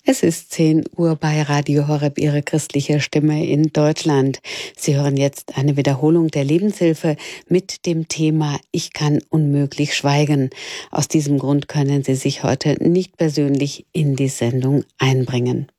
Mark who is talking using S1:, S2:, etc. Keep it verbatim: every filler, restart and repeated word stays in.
S1: Es ist zehn Uhr bei Radio Horeb, Ihre christliche Stimme in Deutschland. Sie hören jetzt eine Wiederholung der Lebenshilfe mit dem Thema Ich kann unmöglich schweigen. Aus diesem Grund können Sie sich heute nicht persönlich in die Sendung einbringen.